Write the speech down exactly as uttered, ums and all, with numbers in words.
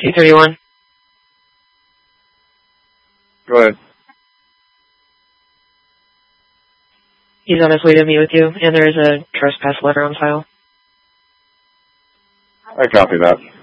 two thirty-one. Go ahead. He's on his way to meet with you, and there is a trespass letter on file. I copy that.